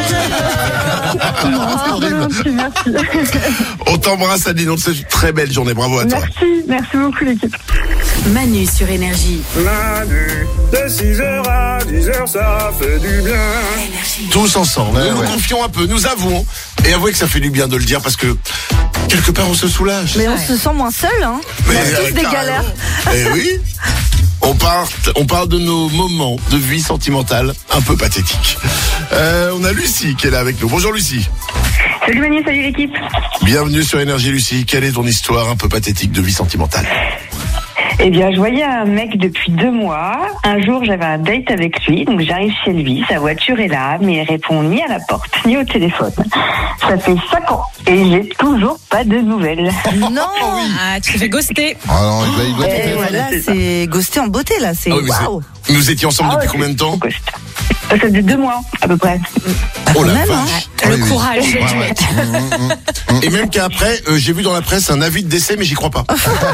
C'est horrible. Merci. On t'embrasse, Adeline. On te souhaite une très belle journée. Bravo à toi. Merci beaucoup l'équipe. Manu sur Énergie. Manu, de 6h à 10h, ça fait du bien. Tous ensemble. Nous nous confions un peu, nous avouons. Et avouez que ça fait du bien de le dire parce que quelque part on se soulage. Mais on se sent moins seul, hein. Mais, on a tous des galères. Eh oui. On parle de nos moments de vie sentimentale un peu pathétiques. On a Lucie qui est là avec nous. Bonjour Lucie. Salut Manu, salut l'équipe. Bienvenue sur Énergie Lucie. Quelle est ton histoire un peu pathétique de vie sentimentale? Eh bien, je voyais un mec depuis 2 mois. Un jour, j'avais un date avec lui, donc j'arrive chez lui, sa voiture est là, mais il répond ni à la porte, ni au téléphone. Ça fait 5 ans, et j'ai toujours pas de nouvelles. Non. Ah, tu t'es fait ghoster. Ah non, il doit Et voilà, c'est ghosté en beauté, là. C'est Ah oui, mais waouh. Nous étions ensemble depuis combien de temps? Ça fait 2 mois, à peu près. Oh la même, vache. hein. Le courage du mec. Et même qu'après, j'ai vu dans la presse un avis de décès, mais j'y crois pas.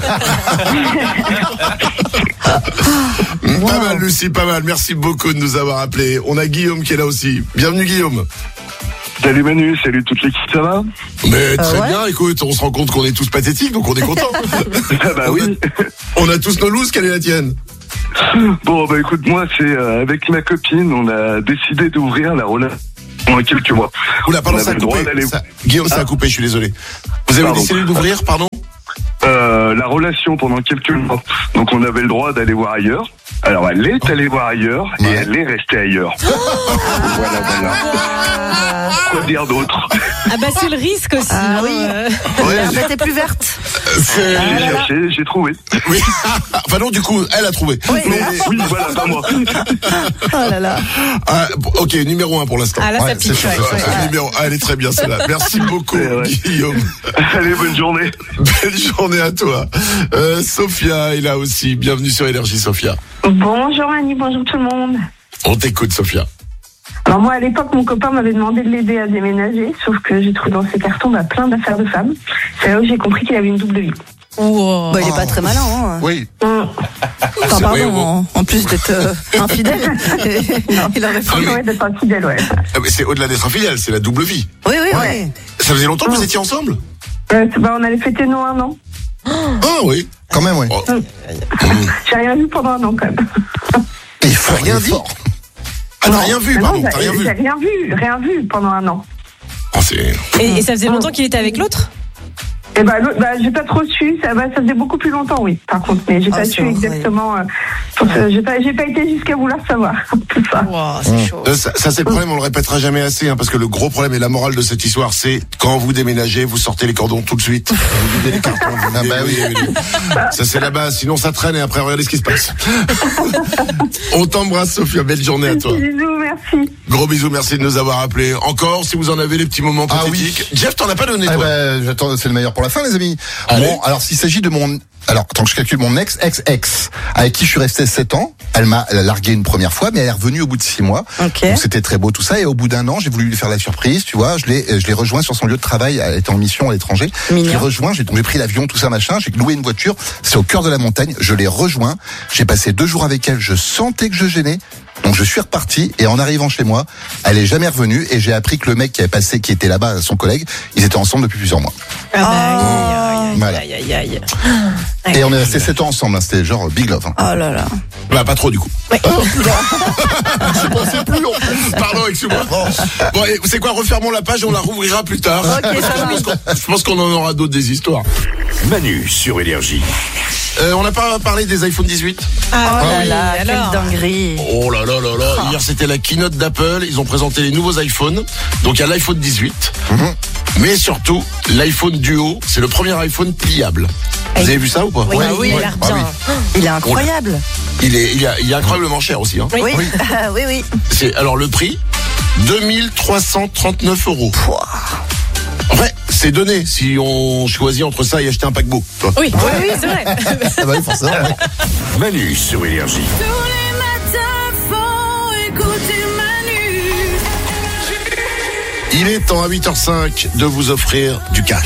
Pas mal, Lucie, pas mal. Merci beaucoup de nous avoir appelés. On a Guillaume qui est là aussi. Bienvenue, Guillaume. Salut Manu, salut toute l'équipe, ça va? Mais très bien, écoute, on se rend compte qu'on est tous pathétiques, donc on est contents. Bah oui. On a tous nos looses, quelle est la tienne? Bon, bah écoute, moi, c'est avec ma copine, on a décidé d'ouvrir la relation pendant quelques mois. Oula, pardon, On ça a avait le droit coupé. d'aller- Guillaume, ça a coupé, je suis désolé. Vous avez Pardon. décidé d'ouvrir, pardon? La relation pendant quelques mois. Donc on avait le droit d'aller voir ailleurs. Alors elle est allée voir ailleurs et elle est restée ailleurs. Voilà. Quoi dire d'autre? Ah bah c'est le risque aussi. Ah oui. Ouais. L'herbe était plus verte. J'ai cherché, j'ai trouvé. Oui. Enfin non, du coup, elle a trouvé. Oui. Oui, voilà, pas moi. Oh là là. Ah, ok, numéro 1 pour l'instant. Ah là, ça Ouais, pique, c'est ouais, chaud. ouais. Numéro 1, elle est très bien celle-là. Merci beaucoup, Ouais. Guillaume. Allez, bonne journée. Belle journée à toi. Sophia est là aussi. Bienvenue sur Énergie, Sophia. Bonjour Annie, bonjour tout le monde. On t'écoute, Sophia. Alors moi, à l'époque, mon copain m'avait demandé de l'aider à déménager, sauf que j'ai trouvé dans ses cartons plein d'affaires de femmes. C'est là où j'ai compris qu'il avait une double vie. Wow. Bah, il est pas très malin, hein. Oui. Enfin, pardon, en plus d'être infidèle, il aurait pu d'être infidèle, ouais. C'est au-delà d'être infidèle, c'est la double vie. Oui. Ça faisait longtemps que vous étiez ensemble? On allait fêter nos 1 an. Ah oui. Quand même, oui. Oh. J'ai rien vu pendant 1 an, quand même. Il faut rien dire. Ah, t'as rien vu, pardon, t'as rien vu. J'ai rien vu pendant 1 an. Oh, et ça faisait longtemps qu'il était avec l'autre? Eh ben, j'ai pas trop su. Ça faisait beaucoup plus longtemps, oui. Par contre, mais j'ai pas su exactement. J'ai pas été jusqu'à vouloir savoir tout ça. Wow, c'est chaud. Ça c'est le problème. On le répétera jamais assez, hein, parce que le gros problème et la morale de cette histoire, c'est quand vous déménagez, vous sortez les cordons tout de suite. Vous videz les cartons. Oui. Ça c'est la base. Sinon ça traîne et après regardez ce qui se passe. On t'embrasse, Sophia. Belle journée à toi. Bisous, merci. Gros bisous, merci de nous avoir appelés. Encore, si vous en avez les petits moments pathétiques. Oui. Jeff, t'en as pas donné, toi. J'attends, c'est le meilleur pour la fin, les amis. Allez. Bon, alors s'il s'agit de attends que je calcule mon ex, avec qui je suis resté 7 ans. Elle m'a largué une première fois, mais elle est revenue au bout de 6 mois. Okay. Donc c'était très beau tout ça. Et au bout d'1 an, j'ai voulu lui faire la surprise, tu vois. Je l'ai rejoint sur son lieu de travail. Elle était en mission à l'étranger. Je l'ai rejoint. J'ai pris l'avion, tout ça, machin. J'ai loué une voiture. C'est au cœur de la montagne. Je l'ai rejoint. J'ai passé 2 jours avec elle. Je sentais que je gênais. Donc je suis reparti et en arrivant chez moi, elle est jamais revenue et j'ai appris que le mec qui était là-bas, son collègue, ils étaient ensemble depuis plusieurs mois. Voilà. Et on est resté 7 ans ensemble, hein. C'était genre big love. Hein. Oh là là. Bah pas trop du coup. Ouais. Je pensais plus. Pardon, excuse-moi. Bon, c'est quoi, refermons la page, on la rouvrira plus tard. Ok, ça va. Je pense qu'on en aura d'autres des histoires. Manu sur Énergie. On n'a pas parlé des iPhone 18. Quelle dinguerie. Oh là là là là. Hier c'était la keynote d'Apple. Ils ont présenté les nouveaux iPhones. Donc il y a l'iPhone 18. Mais surtout l'iPhone Duo. C'est le premier iPhone pliable. Vous avez vu ça ou pas? Oui, il a l'air bien. Il est incroyable. Il est incroyablement cher aussi. Hein. Oui. Oui. Alors le prix, 2339 €. Ouais, c'est donné si on choisit entre ça et acheter un paquebot. Oui, c'est vrai. Forcément. Manu sur Énergie. Tous les matins, faut écouter Manu. Il est temps à 8h05 de vous offrir du cash.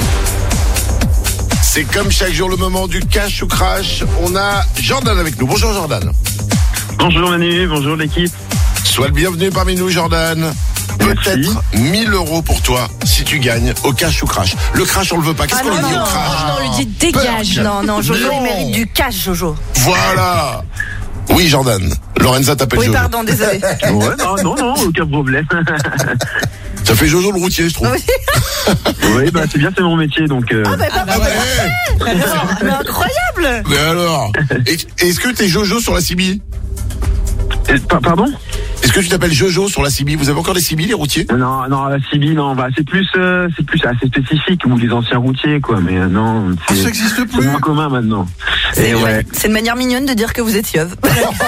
C'est comme chaque jour le moment du cash ou crash. On a Jordan avec nous. Bonjour Jordan. Bonjour Manu, bonjour l'équipe. Sois le bienvenu parmi nous Jordan. Peut-être 1000 € pour toi si tu gagnes au cash ou crash. Le crash on le veut pas. Qu'est-ce qu'on lui dit au crash? Non, on lui dit dégage. Non, Jojo, il mérite du cash, Jojo. Voilà. Oui Jordan. Lorenza t'appelle Jojo. Oui, pardon, désolé. Ouais, non, aucun problème. Ça fait Jojo le routier, je trouve. Oui, c'est bien, c'est mon métier, donc... Mais incroyable. Mais alors, est-ce que t'es Jojo sur la CB? Pardon? Est-ce que tu t'appelles Jojo sur la CB? Vous avez encore des CB, les routiers? Non, la CB, non, c'est plus assez spécifique, ou les anciens routiers, quoi, mais non... Ça existe plus. C'est moins commun, maintenant. C'est une manière mignonne de dire que vous êtes yeuve.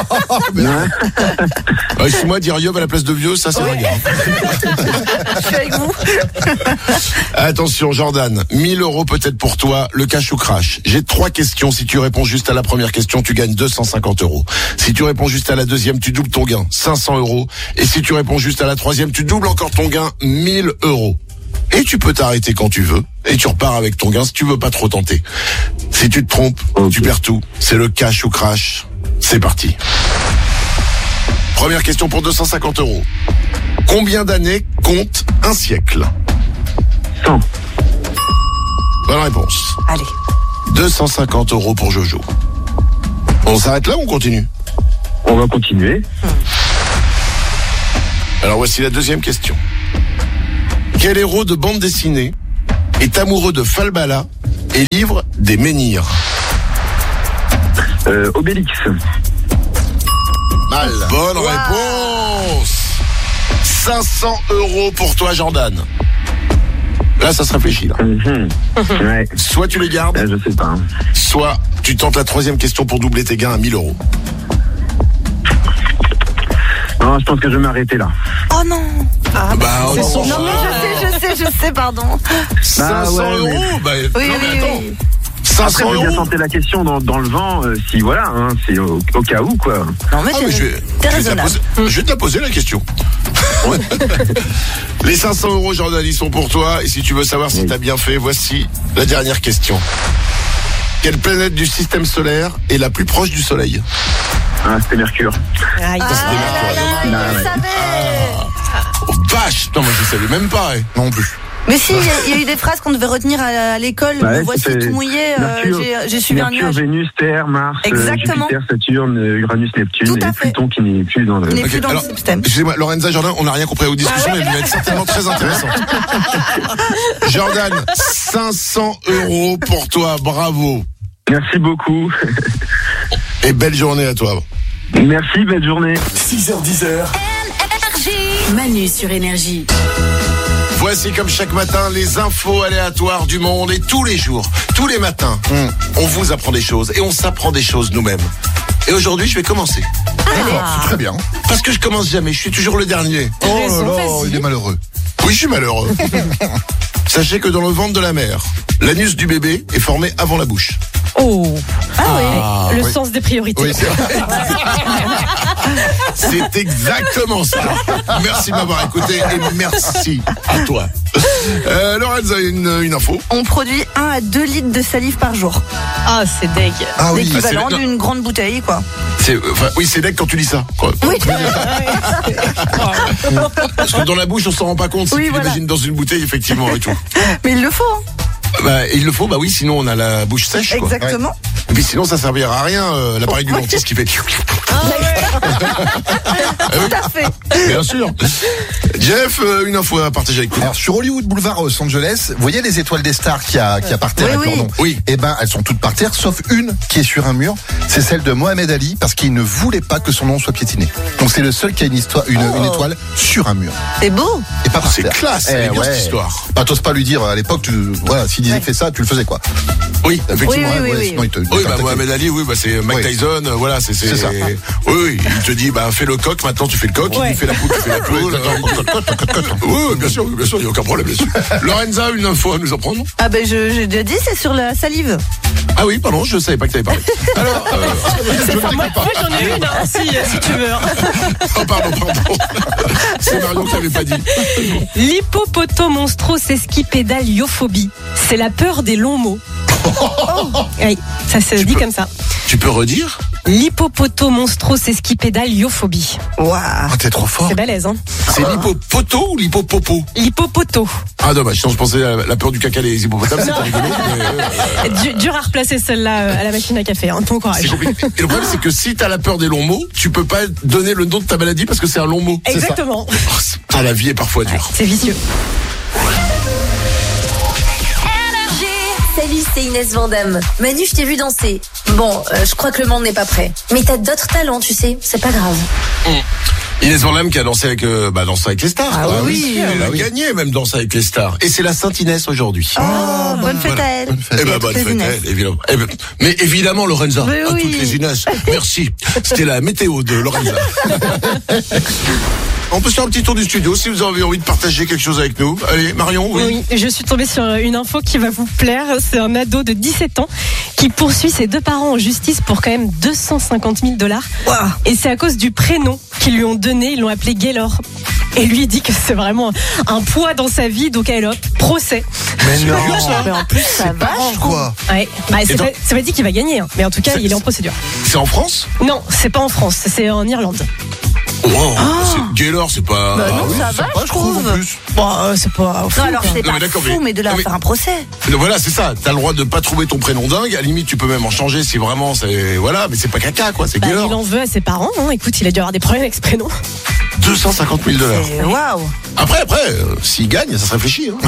Excuse-moi, dire yeuve à la place de vieux, ça c'est ringard. Je suis avec vous. Attention Jordan, 1000 € peut-être pour toi, le cash ou crash. J'ai 3 questions, si tu réponds juste à la première question, tu gagnes 250 €. Si tu réponds juste à la deuxième, tu doubles ton gain, 500 €. Et si tu réponds juste à la troisième, tu doubles encore ton gain, 1000 €. Et tu peux t'arrêter quand tu veux, et tu repars avec ton gain si tu veux pas trop tenter. Si tu te trompes, tu perds tout. C'est le cash ou crash. C'est parti. Première question pour 250 €. Combien d'années compte un siècle? 100. Bonne réponse. Allez. 250 € pour Jojo. On s'arrête là ou on continue? On va continuer. Alors voici la deuxième question. Quel héros de bande dessinée est amoureux de Falbala et livre des menhirs? Obélix. Mal. Bonne réponse. 500 € pour toi Jordan. Là ça se réfléchit là. Ouais. Soit tu les gardes, je sais pas. Soit tu tentes la troisième question pour doubler tes gains à 1000 €. Non, je pense que je vais m'arrêter là. Oh non. Non mais je sais, pardon. 500 €. Oui. 500 Après, faut bien euros. tenter la question dans le vent, si voilà, hein, c'est au cas où, quoi. Non, mais je vais te la poser la question. Les 500 euros, Jordan, ils sont pour toi. Et si tu veux savoir si t'as bien fait, voici la dernière question. Quelle planète du système solaire est la plus proche du Soleil? C'était Mercure. Oh, vache! Non, moi je savais même pas. Non plus. Mais si, il y a eu des phrases qu'on devait retenir à l'école. Ouais, Voici c'était tout mouillé. Mercure, J'ai suivi un Mercure, nuage. Vénus, Terre, Mars, Exactement. Jupiter, Saturne, Uranus, Neptune Tout à et fait. Pluton qui n'est plus dans le... Il n'est plus Ok, dans alors, le système. Excusez-moi, Lorenza, Jordan, on n'a rien compris aux discussions, mais elles vont être certainement très intéressantes. Jordan, 500 euros pour toi, bravo. Merci beaucoup. Et belle journée à toi. Merci, belle journée. 6h10. Manu sur Énergie. Voici comme chaque matin les infos aléatoires du monde et tous les jours, tous les matins, on vous apprend des choses et on s'apprend des choses nous-mêmes. Et aujourd'hui, je vais commencer. C'est très bien. Parce que je commence jamais, je suis toujours le dernier. Oh là là, il est malheureux. Oui, je suis malheureux. Sachez que dans le ventre de la mère, l'anus du bébé est formé avant la bouche. Oh. Le oui. sens des priorités. Oui, c'est exactement ça. Merci de m'avoir écouté et merci à toi. Lorenza, une info. On produit 1 à 2 litres de salive par jour. Ah, c'est deg. Ah oui. L'équivalent c'est- d'une grande bouteille, quoi. Oui, c'est deg quand tu dis ça. Quoi. Oui. Parce que dans la bouche, on s'en rend pas compte. Si Oui, tu voilà. l'imagines dans une bouteille, effectivement, et tout. Mais il le faut. Hein. Il le faut, oui, sinon on a la bouche sèche. Quoi. Exactement. Et puis sinon, ça servira à rien, l'appareil du dentiste qui fait. Tout à fait. Bien sûr. Jeff, une info à partager avec nous. Alors sur Hollywood Boulevard à Los Angeles, vous voyez les étoiles des stars qu'il y a par terre Oui, avec leur oui. nom. Oui. Eh ben elles sont toutes par terre, sauf une qui est sur un mur. C'est celle de Mohamed Ali parce qu'il ne voulait pas que son nom soit piétiné. Donc c'est le seul qui a une étoile sur un mur. C'est beau. Et pas par C'est terre. classe, elle est bien cette histoire. Bah, t'oses pas lui dire à l'époque, voilà, s'il disait fais ça, tu le faisais quoi. Oui, effectivement. Oui, oui, oui. Sinon, il te Mohamed Ali, c'est Mike Oui. Tyson, voilà, c'est ça. Oui, il te dit, fais le coq, maintenant tu fais le coq, il dit fais la poule, tu fais la poule. Oui, bien sûr, il n'y a aucun problème, bien sûr. Lorenza, une info à nous en prendre? Ah ben j'ai déjà dit, c'est sur la salive. Ah oui, pardon, je savais pas que tu avais parlé. Alors, Moi, j'en ai une, hein, si tu veux. oh, pardon. C'est Marion qui l'avait pas dit. L'hippopotomonstrosesquipédaliophobie. C'est la peur des longs mots. Oui, ça se dit comme ça. Tu peux redire? L'hippopotomonstrosesquipédaliophobie. Waouh. Ah, t'es trop fort. C'est balèze, hein. C'est l'hippopoto ou l'hippopopo? L'hippopoto. Ah dommage, sinon je pensais à la peur du caca des hippopotames, c'était rigolo. Mais, Dur à replacer celle-là à la machine à café, hein. Bon courage. c'est compliqué. Et le problème, c'est que si t'as la peur des longs mots, tu peux pas donner le nom de ta maladie parce que c'est un long mot. Exactement. La vie est parfois dure. C'est vicieux. Salut, c'est Inès Vandamme. Manu, je t'ai vu danser. Bon, je crois que le monde n'est pas prêt. Mais t'as d'autres talents, tu sais, c'est pas grave. Inès Vandamme qui a dansé avec, dansé avec les stars. Ah quoi. oui. Elle a gagné même danser avec les stars. Et c'est la Sainte Inès aujourd'hui. Oh, bonne fête à elle. Eh ben, bonne fête à elle, évidemment. Mais évidemment, Lorenza, Mais à oui. toutes les Inès. Merci. C'était la météo de Lorenza. On peut se faire un petit tour du studio si vous avez envie de partager quelque chose avec nous. Allez, Marion, oui. Oui, je suis tombée sur une info qui va vous plaire. C'est un ado de 17 ans qui poursuit ses deux parents en justice pour quand même $250 000. Wow. Et c'est à cause du prénom qu'ils lui ont donné. Ils l'ont appelé Gaylor. Et lui, il dit que c'est vraiment un poids dans sa vie. Donc, allez hop, procès. Mais non. Mais en plus, ça va. Marrant, quoi. Ouais. Bah, Et donc- c'est pas dit qu'il va gagner, hein. Mais en tout cas, il est en procédure. C'est en France? Non, c'est pas en France, c'est en Irlande. Wow. Gaylor, c'est pas. Bah non, oui, ça va, je trouve. En plus. Bon, c'est pas fou. Non, alors c'est Non, pas mais d'accord, fou, mais de là à non, mais- faire un procès. Donc voilà, c'est ça. T'as le droit de pas trouver ton prénom dingue. À la limite, tu peux même en changer si vraiment c'est. Voilà, mais c'est pas caca, quoi. C'est Bah, Gaylor. il en veut à ses parents. Hein. Écoute, il a dû avoir des problèmes avec ce prénom. $250 000. Et waouh. Après, s'il gagne, ça se réfléchit. Hein.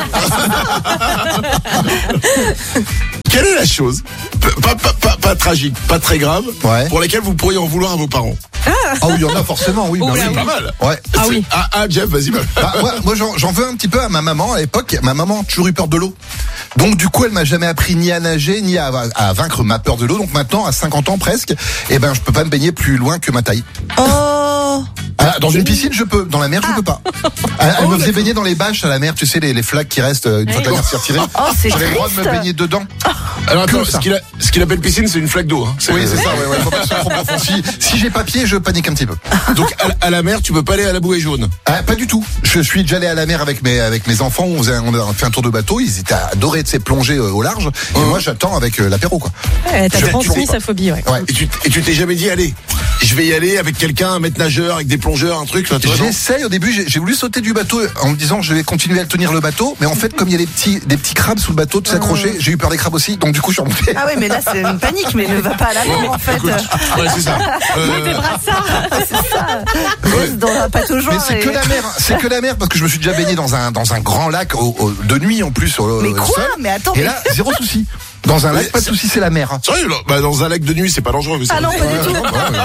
Quelle est la chose, pas tragique, pas très grave, Ouais. pour laquelle vous pourriez en vouloir à vos parents? Ah oui, il y en a forcément, oui. Oh, mais là, oui. Pas mal. Ouais. Ah oui. Jeff, vas-y. Bah, moi j'en veux un petit peu à ma maman à l'époque. Ma maman a toujours eu peur de l'eau. Donc du coup, elle m'a jamais appris ni à nager, ni à vaincre ma peur de l'eau. Donc maintenant, à 50 ans presque, je peux pas me baigner plus loin que ma taille. Oh. Dans une piscine, je peux. Dans la mer, je peux pas. Elle me faisait baigner dans les bâches à la mer, tu sais, les flaques qui restent une fois que la mer s'est retirée. J'avais le droit de me baigner dedans. Alors attends, ce qu'il appelle piscine, c'est une flaque d'eau. Hein. Oui, c'est ça, ouais. Faut pas que ce soit trop profond. Si j'ai papier, je panique un petit peu. Donc à la mer, tu peux pas aller à la bouée jaune? Pas du tout. Je suis déjà allé à la mer avec mes enfants. On a fait un tour de bateau. Ils étaient adorés de ces plongées au large. Et moi, j'attends avec l'apéro, quoi. Ouais, t'as transmis sa phobie, ouais. Et tu t'es jamais dit, allez, je vais y aller avec quelqu'un, un maître nageur, avec des plongeurs, un truc. J'essaye. Au début, j'ai voulu sauter du bateau en me disant, je vais continuer à tenir le bateau. Mais en fait, comme il y a des petits crabes sous le bateau, de s'accrocher, j'ai eu peur des crabes aussi. Donc du coup, je suis remonté. Ah oui, mais là, c'est une panique. Mais ne va pas à la mer, en fait. Écoute, ouais, c'est ça. Des brassards. C'est ça. Reste dans la pâte aux joints. Mais c'est que la mer, parce que je me suis déjà baigné dans un grand lac de nuit en plus. Mais quoi? Sol. Mais attends. Et là, zéro souci. Dans un lac, pas de souci, c'est la mer. Sérieux, là, dans un lac de nuit, c'est pas dangereux. Ah non, pas du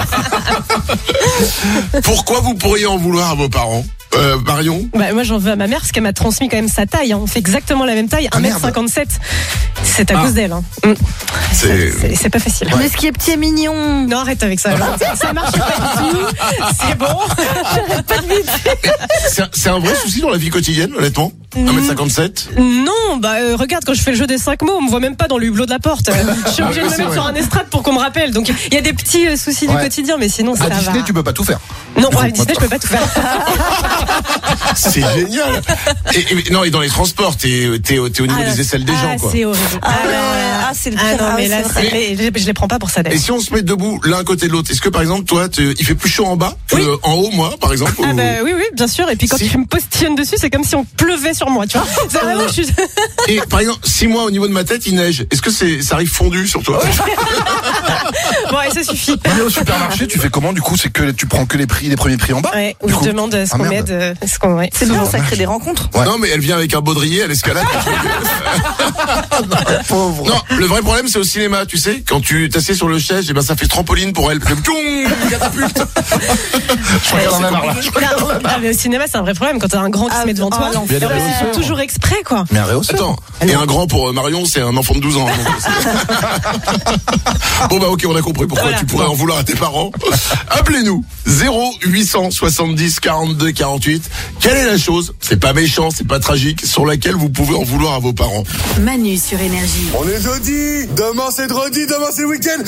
tout. Pourquoi vous pourriez en vouloir à vos parents? Marion? Moi j'en veux à ma mère parce qu'elle m'a transmis quand même sa taille. On fait exactement la même taille, 1m57. C'est à cause d'elle. C'est pas facile. Mais ce qui est petit et mignon. Non, arrête avec ça. Ça marche pas du tout. C'est bon. J'arrête pas de m'aider. C'est un vrai souci dans la vie quotidienne, honnêtement? 1m57? Non, regarde, quand je fais le jeu des 5 mots, on me voit même pas dans le hublot de la porte. Je suis obligée de me mettre sur un estrade pour qu'on me rappelle. Donc il y a des petits soucis du quotidien, mais sinon ça va. À Disney, tu peux pas tout faire. Non, à Disney, je peux pas tout faire. C'est génial. Et dans les transports, t'es au niveau des aisselles des gens, quoi. C'est horrible. C'est le pire. Non, mais là, je les prends pas pour ça. Et si on se met debout l'un côté de l'autre, est-ce que par exemple, toi, il fait plus chaud en bas que en haut, moi, par exemple? Oui, bien sûr. Et puis quand tu me postillonnes dessus, c'est comme si on pleuvait sur moi, tu vois. C'est vraiment, Et par exemple, si moi, au niveau de ma tête, il neige, est-ce que ça arrive fondu sur toi? Bon, et ça suffit. Mais au supermarché, tu fais comment? Du coup, c'est que tu prends que les premiers prix en bas? Ouais, ou je demande ce qu'on m'aide. C'est bien, ça crée des rencontres. Ouais. Non, mais elle vient avec un baudrier à l'escalade. Pauvre. Non, le vrai problème, c'est au cinéma, tu sais. Quand tu t'assieds sur le chaise, et ça fait trampoline pour elle. Catapulte. Mais au cinéma, c'est un vrai problème. Quand t'as un grand qui se met devant toi, c'est toujours exprès, quoi. Mais un réhausseur. Attends. Et un grand pour Marion, c'est un enfant de 12 ans. Bon, ok, on a compris pourquoi tu pourrais en vouloir à tes parents. Appelez-nous. 0870 42 48. Quelle est la chose, c'est pas méchant, c'est pas tragique, sur laquelle vous pouvez en vouloir à vos parents? Manu sur Énergie. On est jeudi, demain c'est dredi, demain c'est week-end.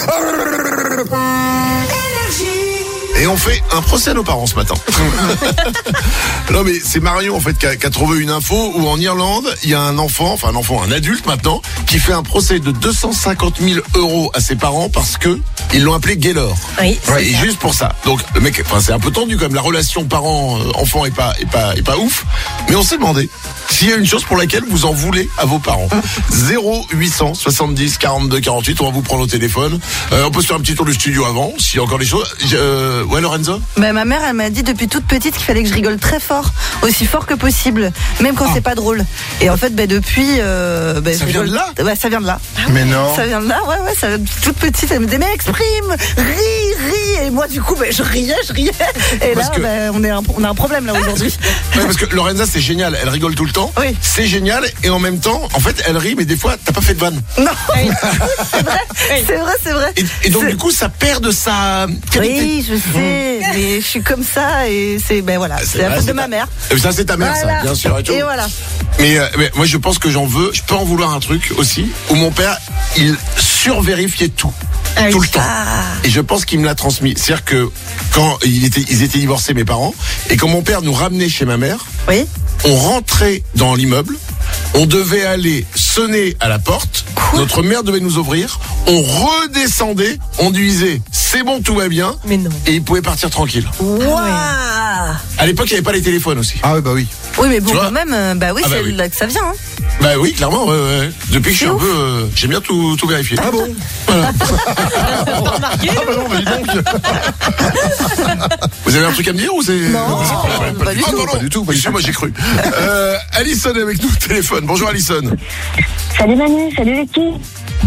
Et on fait un procès à nos parents ce matin. Non mais c'est Marion en fait qui a trouvé une info où en Irlande, il y a un adulte maintenant, qui fait un procès de 250 000 € à ses parents parce que ils l'ont appelé Gaylor. Oui. Et juste pour ça. Donc le mec, c'est un peu tendu quand même. La relation parent-enfant est pas ouf. Mais on s'est demandé s'il y a une chose pour laquelle vous en voulez à vos parents. 0870 42 48. On va vous prendre au téléphone. On peut se faire un petit tour du studio avant, s'il y a encore des choses. Ouais, Lorenzo? Ma mère, elle m'a dit depuis toute petite qu'il fallait que je rigole très fort, aussi fort que possible, même quand c'est pas drôle. Et en fait, depuis, ça vient de là? Ça vient de là. Mais non. Ça vient de là, ouais, ça, toute petite, elle me disait, mais exprime, ris. Et moi, du coup, je riais. Et parce là, on a un problème là aujourd'hui. Ouais, parce que Lorenza, c'est génial, elle rigole tout le temps. Oui. C'est génial, et en même temps, en fait, elle rit, mais des fois, t'as pas fait de vanne. Non. C'est vrai. Et donc, du coup, ça perd de sa qualité. Oui, je sais, mais je suis comme ça, et c'est la faute de ma mère. Ça, c'est ta mère, voilà. ça, bien sûr. Et voilà. Mais moi, je pense que je peux en vouloir un truc aussi, où mon père, il survérifiait tout. Tout le temps. Et je pense qu'il me l'a transmis. C'est-à-dire que quand ils étaient divorcés, mes parents, et quand mon père nous ramenait chez ma mère, oui, on rentrait dans l'immeuble, on devait aller sonner à la porte, notre mère devait nous ouvrir, on redescendait, on disait c'est bon, tout va bien, mais non. Et il pouvait partir tranquille. Waouh. À l'époque, il n'y avait pas les téléphones aussi. Ah oui. Oui, mais bon, quand même, c'est là que ça vient. Bah oui, clairement, ouais. Depuis que je suis un peu, j'aime bien tout vérifier. Ah bon? Voilà. Non, dis donc. Vous avez un truc à me dire ou c'est... Non, pas du tout. Moi j'ai cru. Alison est avec nous au téléphone. Bonjour Alison. Salut Manu, salut l'équipe.